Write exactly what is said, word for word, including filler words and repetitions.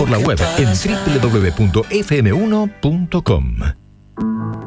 por la web en doble u doble u doble u punto efe eme uno punto com.